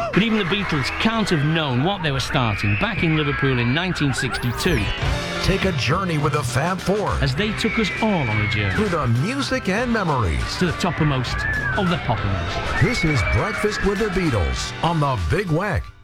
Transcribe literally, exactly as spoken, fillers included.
But even the Beatles can't have known what they were starting back in Liverpool in nineteen sixty-two. Take a journey with the Fab Four as they took us all on a journey through the music and memories to the toppermost of the poppermost. This is Breakfast with the Beatles on the Big Wack.